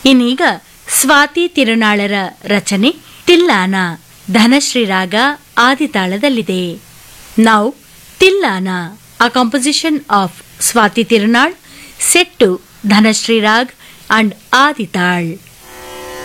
ಇನ್ನೀಗ ಸ್ವಾತಿ ತಿರುನಾಳರ ರಚನೆ ತಿಲ್ಲಾನ ಧನಶ್ರೀ ರಾಗ ಆದಿತಾಳದಲ್ಲಿದೆ. Now ತಿಲ್ಲಾನ, a composition of Swati Tirunal set to Dhanashree Rag and Adital.